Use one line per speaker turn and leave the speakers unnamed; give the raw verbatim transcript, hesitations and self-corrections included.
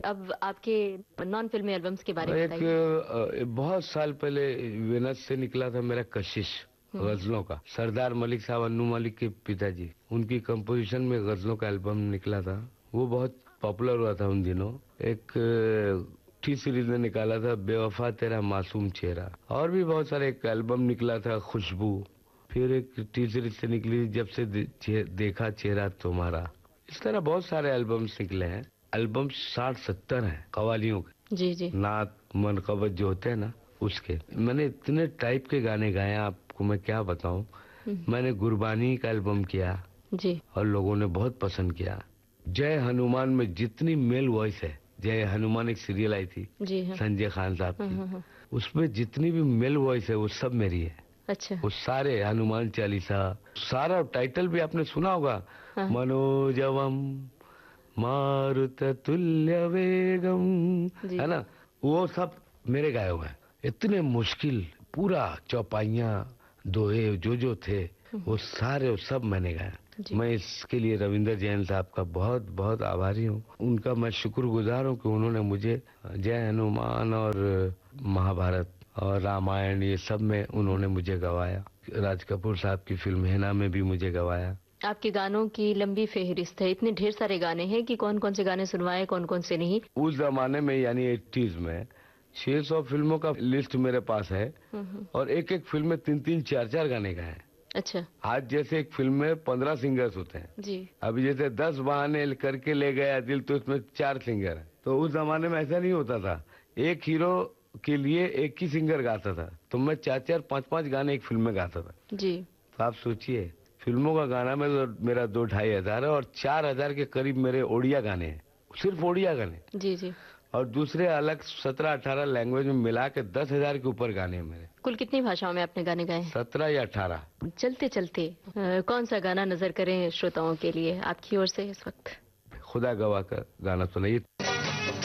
अब आपके नॉन फिल्मी एल्बम्स के बारे में
एक
बताइए।
अ, बहुत साल पहले वेनस से निकला था मेरा कशिश गजलों का। सरदार मलिक साहब, अन्नू मलिक के पिताजी, उनकी कंपोजिशन में गजलों का एल्बम निकला था। वो बहुत पॉपुलर हुआ था उन दिनों। एक टी सीरीज ने निकाला था बेवफा तेरा मासूम चेहरा, और भी बहुत सारे। एक एल्बम निकला था खुशबू, फिर एक टी सीरीज से निकली जब से दे, चे, देखा चेहरा तुम्हारा। इस तरह बहुत सारे एल्बम्स निकले हैं। एल्बम साठ सत्तर हैं कवालियों के,
जी जी।
नात मनकबत जो होते हैं ना, उसके। मैंने इतने टाइप के गाने गाए हैं, आपको मैं क्या बताऊं। मैंने गुरबानी का एल्बम किया
जी,
और लोगों ने बहुत पसंद किया। जय हनुमान में जितनी मेल वॉइस है, जय हनुमान एक सीरियल आई थी
जी हाँ।
संजय खान साहब
हाँ,
की,
हाँ, हाँ।
उसमें जितनी भी मेल वॉइस है वो सब मेरी है।
अच्छा।
वो सारे हनुमान चालीसा, सारा टाइटल भी आपने सुना होगा,
हाँ।
मनोजवम मारुत तुल्य वेगम,
जी।
है ना, वो सब मेरे गाए हुए हैं। इतने मुश्किल पूरा चौपाइयाँ दोहे जो जो थे वो सारे वो सब मैंने गाया।
जी।
मैं इसके लिए रविंद्र जैन साहब का बहुत बहुत आभारी हूँ। उनका मैं शुक्रगुजार हूँ कि उन्होंने मुझे जय हनुमान और महाभारत और रामायण ये सब में उन्होंने मुझे गवाया। राज कपूर साहब की फिल्म हैना में भी मुझे गवाया।
आपके गानों की लंबी फेहरिस्त है, इतने ढेर सारे गाने हैं कि कौन कौन से गाने सुनवाए, कौन कौन से नहीं।
उस जमाने में यानी एटीज में छह सौ फिल्मों का लिस्ट मेरे पास है, और एक एक फिल्म में तीन तीन चार चार गाने गाए हैं।
अच्छा।
आज जैसे एक फिल्म में पंद्रह सिंगर्स होते हैं
जी।
अभी जैसे दस बहाने करके ले गया दिल, तो इसमें चार सिंगर है। तो उस जमाने में ऐसा नहीं होता था, एक हीरो के लिए एक ही सिंगर गाता था, तो मैं चार चार पांच पांच गाने एक फिल्म में गाता था।
जी।
तो आप सोचिए, फिल्मों का गाना में तो मेरा दो ढाई हजार है, और चार हजार के करीब मेरे ओडिया गाने हैं, सिर्फ ओडिया गाने।
जी जी।
और दूसरे अलग सत्रह अठारह लैंग्वेज में मिला के दस हजार के ऊपर गाने हैं मेरे।
कुल कितनी भाषाओं में आपने गाने गाए हैं?
सत्रह या अठारह।
चलते चलते अ, कौन सा गाना नजर करें श्रोताओं के लिए आपकी ओर से इस वक्त?
खुदा गवाह का गाना सुनाइए।